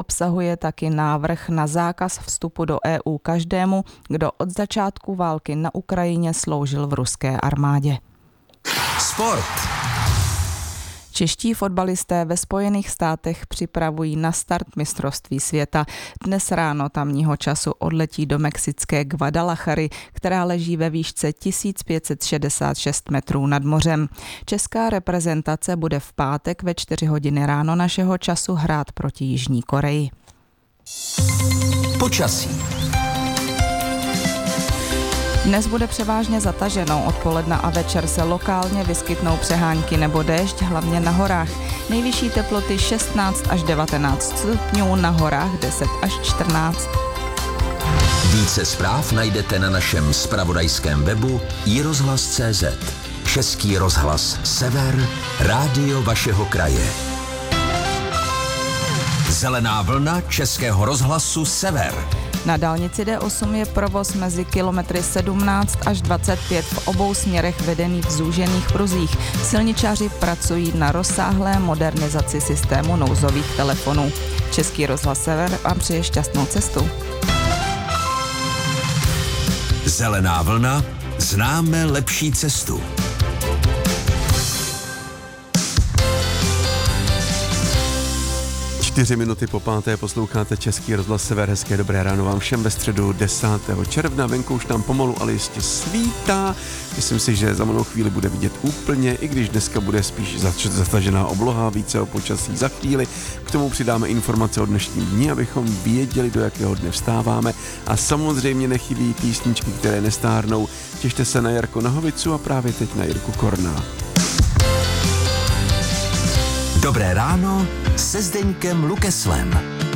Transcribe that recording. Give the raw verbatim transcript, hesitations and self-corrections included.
obsahuje taky návrh na zákaz vstupu do E U každému, kdo od začátku války na Ukrajině sloužil v ruské armádě. Sport. Čeští fotbalisté ve Spojených státech připravují na start mistrovství světa. Dnes ráno tamního času odletí do mexické Guadalajary, která leží ve výšce tisíc pět set šedesát šest metrů nad mořem. Česká reprezentace bude v pátek ve čtyři hodiny ráno našeho času hrát proti Jižní Koreji. Počasí. Dnes bude převážně zataženo, odpoledne a večer se lokálně vyskytnou přehánky nebo déšť, hlavně na horách. Nejvyšší teploty šestnáct až devatenáct stupňů, na horách deset až čtrnáct. Více zpráv najdete na našem zpravodajském webu i rozhlas tečka cé zet. Český rozhlas Sever, rádio vašeho kraje. Zelená vlna Českého rozhlasu Sever. Na dálnici D osm je provoz mezi kilometry sedmnáct až dvacet pět v obou směrech vedený v zúžených pruzích. Silničáři pracují na rozsáhlé modernizaci systému nouzových telefonů. Český rozhlas Sever vám přeje šťastnou cestu. Zelená vlna, známe lepší cestu. Čtyři minuty po páté posloucháte Český rozhlas Sever. Hezké dobré ráno vám všem ve středu desátého června. Venku už tam pomalu, ale jistě svítá. Myslím si, že za malou chvíli bude vidět úplně, i když dneska bude spíš zatažená obloha, více o počasí za chvíli. K tomu přidáme informace o dnešním dni, abychom věděli, do jakého dne vstáváme. A samozřejmě nechybí písničky, které nestárnou. Těšte se na Jarko Nahovicu a právě teď na Jirku Korná. Dobré ráno se Zdeňkem Lukeslem.